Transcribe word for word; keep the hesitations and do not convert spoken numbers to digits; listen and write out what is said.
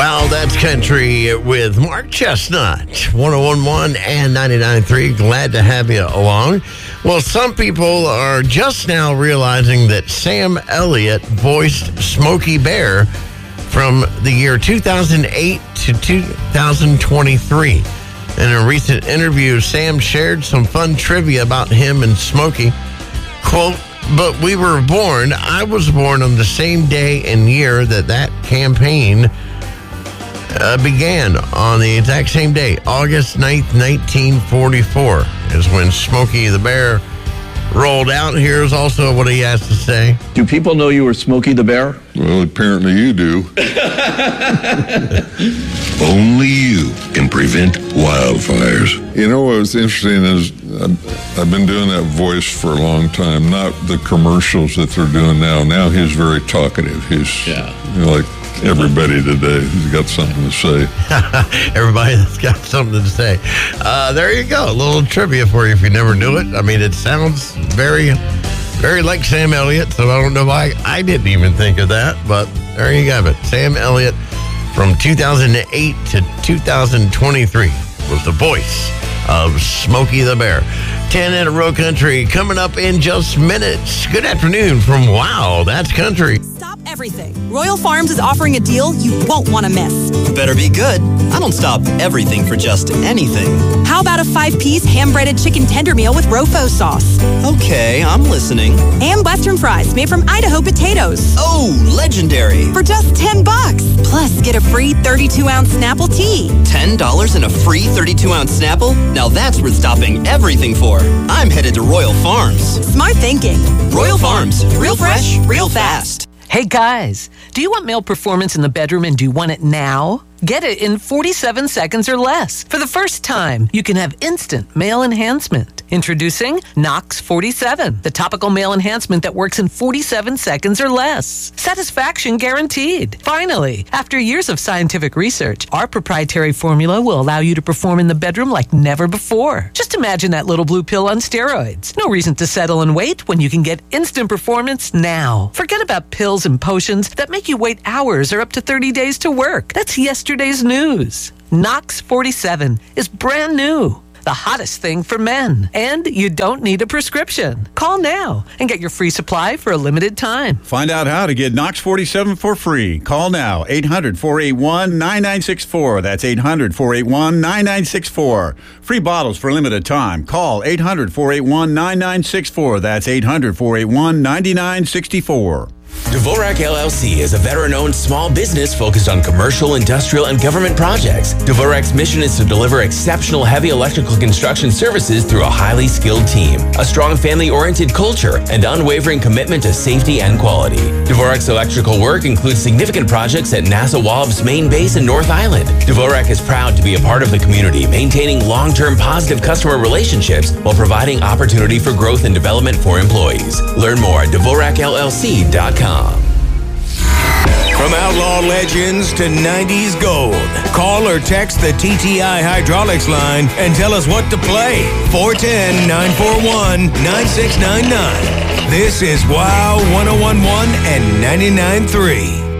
Wow, that's country with Mark Chestnut, one oh one point one and ninety-nine point three. Glad to have you along. Well, some people are just now realizing that Sam Elliott voiced Smokey Bear from the year two thousand eight to two thousand twenty-three. In a recent interview, Sam shared some fun trivia about him and Smokey. Quote, "But we were born, I was born on the same day and year that that campaign Uh, began on the exact same day, August ninth, nineteen forty-four, is when Smokey the Bear rolled out. Here's also what he has to say. Do people know you were Smokey the Bear? Well, apparently you do. Only you can prevent wildfires. You know what was interesting is I've, I've been doing that voice for a long time, not the commercials that they're doing now. Now he's very talkative. He's yeah. you know, like everybody today who's got something to say. Everybody that's got something to say. Uh, there you go. A little trivia for you if you never knew it. I mean, it sounds very, very like Sam Elliott, so I don't know why I didn't even think of that, but there you have it. Sam Elliott from two thousand eight to two thousand twenty-three was the voice of Smokey the Bear. ten in a row country coming up in just minutes. Good afternoon from Wow, That's Country. Stop everything. Royal Farms is offering a deal you won't want to miss. Better be good. I don't stop everything for just anything. How about a five-piece ham-breaded chicken tender meal with Rofo sauce? Okay, I'm listening. And Western fries made from Idaho potatoes. Oh, legendary. For just ten bucks. Plus, get a free thirty-two ounce Snapple tea. ten dollars and a free thirty-two ounce Snapple? Now that's worth stopping everything for. I'm headed to Royal Farms. Smart thinking. Royal Farms. Real fresh, real fast. Hey guys, do you want male performance in the bedroom and do you want it now? Get it in forty-seven seconds or less. For the first time, you can have instant male enhancement. Introducing Nox forty-seven, the topical male enhancement that works in forty-seven seconds or less. Satisfaction guaranteed. Finally, after years of scientific research, our proprietary formula will allow you to perform in the bedroom like never before. Just imagine that little blue pill on steroids. No reason to settle and wait when you can get instant performance now. Forget about pills and potions that make you wait hours or up to thirty days to work. That's yesterday's news. Nox forty-seven is brand new. The hottest thing for men. And you don't need a prescription. Call now and get your free supply for a limited time. Find out how to get Nox forty-seven for free. Call now, eight hundred, four eight one, nine nine six four. That's eight hundred, four eight one, nine nine six four. Free bottles for a limited time. Call eight hundred, four eight one, nine nine six four. That's eight hundred, four eight one, nine nine six four. Dvorak L L C is a veteran-owned small business focused on commercial, industrial, and government projects. Dvorak's mission is to deliver exceptional heavy electrical construction services through a highly skilled team, a strong family-oriented culture, and unwavering commitment to safety and quality. Dvorak's electrical work includes significant projects at NASA Wallop's main base in North Island. Dvorak is proud to be a part of the community, maintaining long-term positive customer relationships while providing opportunity for growth and development for employees. Learn more at Dvorak L L C dot com. From outlaw legends to nineties gold, call or text the T T I Hydraulics line and tell us what to play. four one zero, nine four one, nine six nine nine. This is Wow one oh one point one and ninety-nine point three.